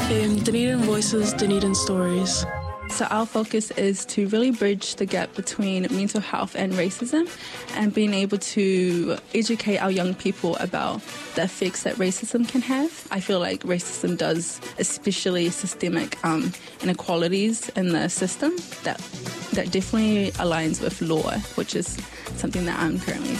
Dunedin Voices, Dunedin Stories. So our focus is to really bridge the gap between mental health and racism and being able to educate our young people about the effects that racism can have. I feel like racism does, especially systemic inequalities in the system, that definitely aligns with law, which is something that I'm currently